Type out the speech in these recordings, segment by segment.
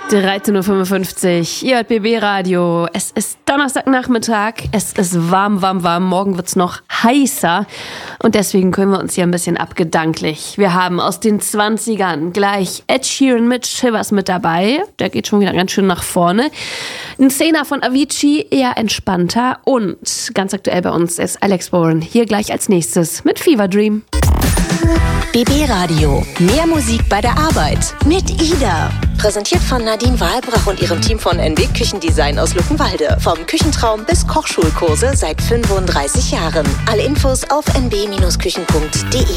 13.55 Uhr, ihr hört BB Radio. Es ist Donnerstagnachmittag, es ist warm. Morgen wird's noch heißer und deswegen können wir uns hier ein bisschen abgedanklich. Wir haben aus den 20ern gleich Ed Sheeran mit Shivers mit dabei. Der geht schon wieder ganz schön nach vorne. Ein Zehner von Avicii, eher entspannter. Und ganz aktuell bei uns ist Alex Bowen. Hier gleich als nächstes mit Fever Dream. BB Radio. Mehr Musik bei der Arbeit. Mit Ida. Präsentiert von Nadine Wahlbrach und ihrem Team von NW Küchendesign aus Luckenwalde. Vom Küchentraum bis Kochschulkurse seit 35 Jahren. Alle Infos auf nb-küchen.de.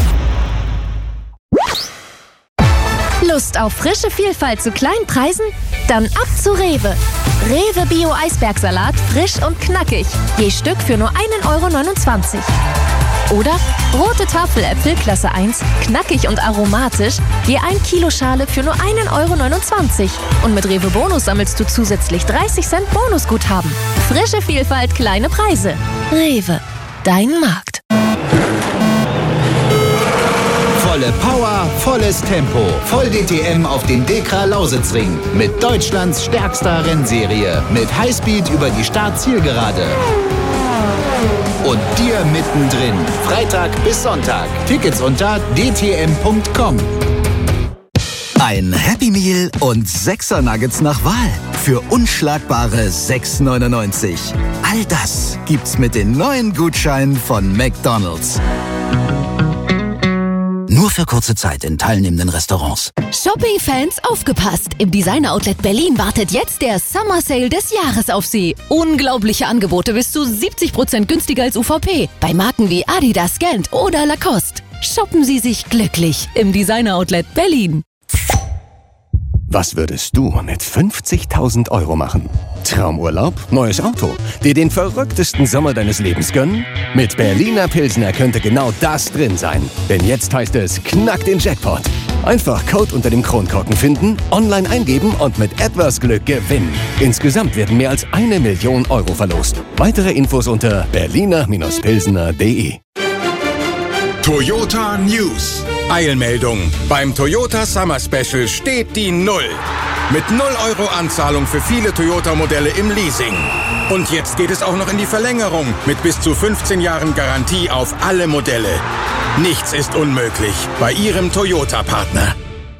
Lust auf frische Vielfalt zu kleinen Preisen? Dann ab zu Rewe. Rewe Bio Eisbergsalat, frisch und knackig. Je Stück für nur 1,29 €. Oder rote Tafeläpfel Klasse 1, knackig und aromatisch, je 1 Kilo Schale für nur 1,29 €. Und mit Rewe Bonus sammelst du zusätzlich 30 Cent Bonusguthaben. Frische Vielfalt, kleine Preise. Rewe, dein Markt. Volle Power, volles Tempo. Voll DTM auf dem Dekra Lausitzring. Mit Deutschlands stärkster Rennserie. Mit Highspeed über die Start-Zielgerade. Und dir mittendrin. Freitag bis Sonntag. Tickets unter dtm.com. Ein Happy Meal und 6er Nuggets nach Wahl. Für unschlagbare 6,99 €. All das gibt's mit den neuen Gutscheinen von McDonald's. Nur für kurze Zeit in teilnehmenden Restaurants. Shopping-Fans, aufgepasst! Im Designer-Outlet Berlin wartet jetzt der Summer Sale des Jahres auf Sie. Unglaubliche Angebote bis zu 70% günstiger als UVP. Bei Marken wie Adidas, Gant oder Lacoste. Shoppen Sie sich glücklich im Designer-Outlet Berlin. Was würdest du mit 50.000 € machen? Traumurlaub? Neues Auto? Dir den verrücktesten Sommer deines Lebens gönnen? Mit Berliner Pilsner könnte genau das drin sein. Denn jetzt heißt es, knack den Jackpot. Einfach Code unter dem Kronkorken finden, online eingeben und mit etwas Glück gewinnen. Insgesamt werden mehr als 1 Million € verlost. Weitere Infos unter berliner-pilsner.de. Toyota News. Eilmeldung. Beim Toyota Summer Special steht die 0. Mit 0 € Anzahlung für viele Toyota-Modelle im Leasing. Und jetzt geht es auch noch in die Verlängerung mit bis zu 15 Jahren Garantie auf alle Modelle. Nichts ist unmöglich bei Ihrem Toyota-Partner.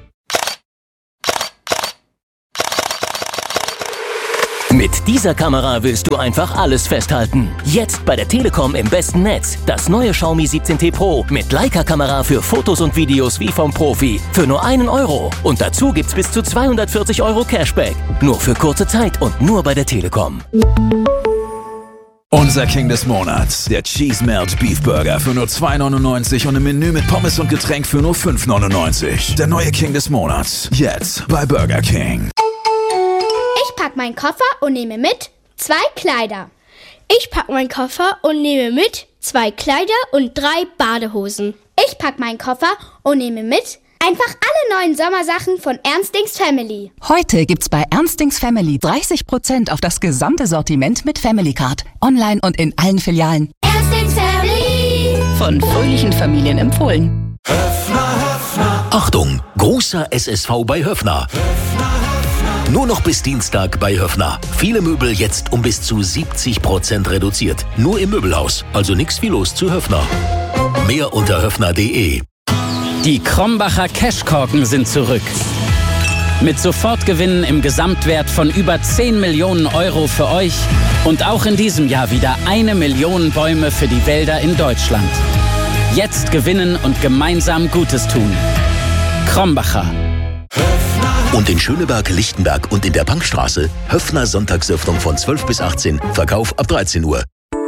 Mit dieser Kamera willst du einfach alles festhalten. Jetzt bei der Telekom im besten Netz. Das neue Xiaomi 17T Pro mit Leica-Kamera für Fotos und Videos wie vom Profi. Für nur 1 €. Und dazu gibt's bis zu 240 € Cashback. Nur für kurze Zeit und nur bei der Telekom. Unser King des Monats, der Cheese Melt Beef Burger für nur 2,99 € und im Menü mit Pommes und Getränk für nur 5,99 €. Der neue King des Monats, jetzt bei Burger King. Ich pack meinen Koffer und nehme mit 2 Kleider. Ich pack meinen Koffer und nehme mit 2 Kleider und 3 Badehosen. Ich pack meinen Koffer und nehme mit einfach alle neuen Sommersachen von Ernstings Family. Heute gibt's bei Ernstings Family 30% auf das gesamte Sortiment mit Family Card. Online und in allen Filialen. Ernstings Family. Von fröhlichen Familien empfohlen. Achtung, großer SSV bei Höffner. Nur noch bis Dienstag bei Höffner. Viele Möbel jetzt um bis zu 70% reduziert. Nur im Möbelhaus. Also nix wie los zu Höffner. Mehr unter höffner.de. Die Krombacher Cashkorken sind zurück. Mit Sofortgewinnen im Gesamtwert von über 10 Millionen € für euch. Und auch in diesem Jahr wieder 1 Million Bäume für die Wälder in Deutschland. Jetzt gewinnen und gemeinsam Gutes tun. Krombacher. Und in Schöneberg, Lichtenberg und in der Bankstraße Höffner Sonntagsöffnung von 12 bis 18, Verkauf ab 13 Uhr.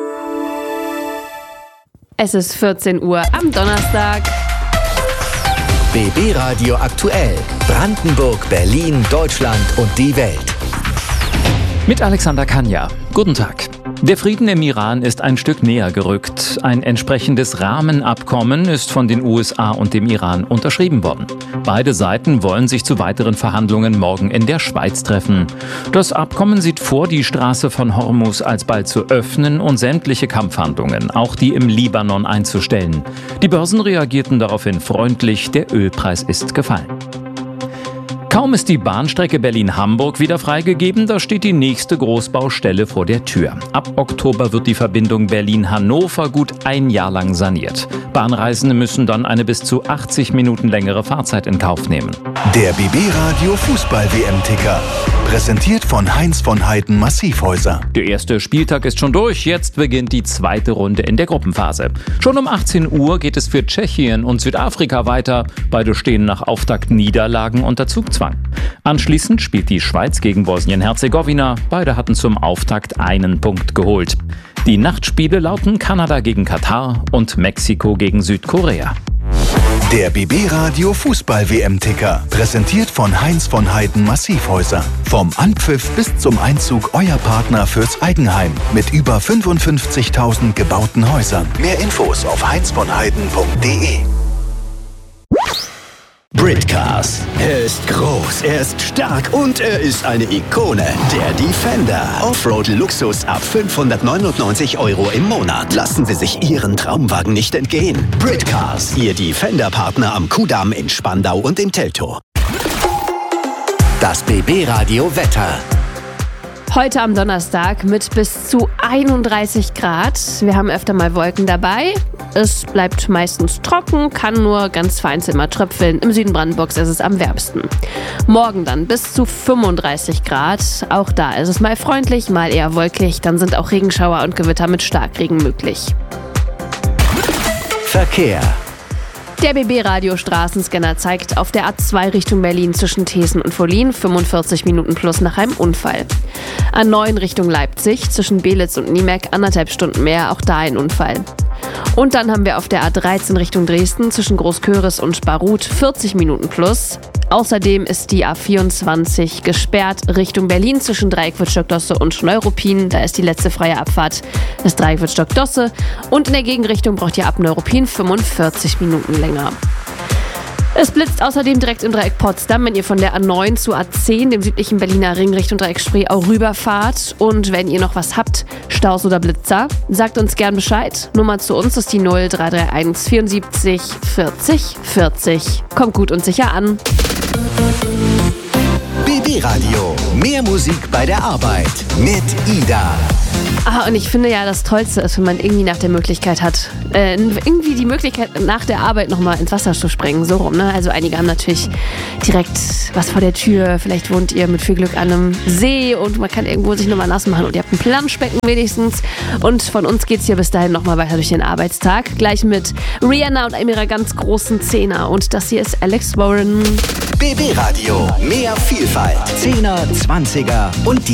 Es ist 14 Uhr am Donnerstag. BB Radio aktuell. Brandenburg, Berlin, Deutschland und die Welt. Mit Alexander Kanja. Guten Tag. Der Frieden im Iran ist ein Stück näher gerückt. Ein entsprechendes Rahmenabkommen ist von den USA und dem Iran unterschrieben worden. Beide Seiten wollen sich zu weiteren Verhandlungen morgen in der Schweiz treffen. Das Abkommen sieht vor, die Straße von Hormuz alsbald zu öffnen und sämtliche Kampfhandlungen, auch die im Libanon, einzustellen. Die Börsen reagierten daraufhin freundlich, der Ölpreis ist gefallen. Kaum ist die Bahnstrecke Berlin-Hamburg wieder freigegeben, da steht die nächste Großbaustelle vor der Tür. Ab Oktober wird die Verbindung Berlin-Hannover gut ein Jahr lang saniert. Bahnreisende müssen dann eine bis zu 80 Minuten längere Fahrzeit in Kauf nehmen. Der BB-Radio Fußball-WM-Ticker. Präsentiert von Heinz von Heiden Massivhäuser. Der erste Spieltag ist schon durch, jetzt beginnt die zweite Runde in der Gruppenphase. Schon um 18 Uhr geht es für Tschechien und Südafrika weiter. Beide stehen nach Auftakt-Niederlagen unter Zugzwang. Anschließend spielt die Schweiz gegen Bosnien-Herzegowina. Beide hatten zum Auftakt einen Punkt geholt. Die Nachtspiele lauten Kanada gegen Katar und Mexiko gegen Südkorea. Der BB-Radio Fußball-WM-Ticker. Präsentiert von Heinz von Heiden Massivhäuser. Vom Anpfiff bis zum Einzug euer Partner fürs Eigenheim. Mit über 55.000 gebauten Häusern. Mehr Infos auf heinzvonheiden.de. Britcars. Er ist groß, er ist stark und er ist eine Ikone. Der Defender. Offroad-Luxus ab 599 € im Monat. Lassen Sie sich Ihren Traumwagen nicht entgehen. Britcars. Ihr Defender-Partner am Kudamm in Spandau und im Teltow. Das BB-Radio Wetter. Heute am Donnerstag mit bis zu 31 Grad. Wir haben öfter mal Wolken dabei. Es bleibt meistens trocken, kann nur ganz vereinzelt mal tröpfeln. Im Süden Brandenburgs ist es am wärmsten. Morgen dann bis zu 35 Grad. Auch da ist es mal freundlich, mal eher wolkig. Dann sind auch Regenschauer und Gewitter mit Starkregen möglich. Verkehr. Der BB-Radio-Straßenscanner zeigt auf der A2 Richtung Berlin zwischen Thesen und Vollin 45 Minuten plus nach einem Unfall. A9 Richtung Leipzig zwischen Belitz und Niemek 1,5 Stunden mehr, auch da ein Unfall. Und dann haben wir auf der A13 Richtung Dresden zwischen Großköris und Sparrut 40 Minuten plus. Außerdem ist die A24 gesperrt Richtung Berlin zwischen Dreieckwitz-Stockdosse und Neuruppin. Da ist die letzte freie Abfahrt des Dreieckwitz-Stockdosse. Und in der Gegenrichtung braucht ihr ab Neuruppin 45 Minuten länger. Es blitzt außerdem direkt im Dreieck Potsdam, wenn ihr von der A9 zu A10, dem südlichen Berliner Ring Richtung Dreieck Spree, auch rüberfahrt. Und wenn ihr noch was habt, Staus oder Blitzer, sagt uns gern Bescheid. Nummer zu uns ist die 0331 74 40 40. Kommt gut und sicher an. BB Radio. Mehr Musik bei der Arbeit. Mit Ida. Und ich finde ja, das Tollste ist, wenn man irgendwie nach der Möglichkeit hat, irgendwie die Möglichkeit nach der Arbeit nochmal ins Wasser zu springen, so rum, ne? Also einige haben natürlich direkt was vor der Tür, vielleicht wohnt ihr mit viel Glück an einem See und man kann irgendwo sich nochmal nass machen und ihr habt ein Planschbecken wenigstens. Und von uns geht's hier bis dahin nochmal weiter durch den Arbeitstag, gleich mit Rihanna und einem ihrer ganz großen Zehner. Und das hier ist Alex Warren. BB Radio. Mehr Vielfalt. 10er, 20er und die